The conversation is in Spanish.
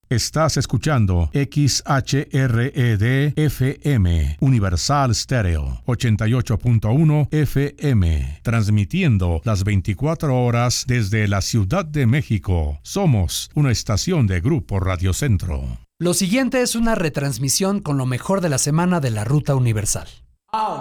Estás escuchando XHRED-FM, Universal Stereo, 88.1 FM, transmitiendo las 24 horas desde la Ciudad de México. Somos una estación de Grupo Radio Centro. Lo siguiente es una retransmisión con lo mejor de la semana de la Ruta Universal.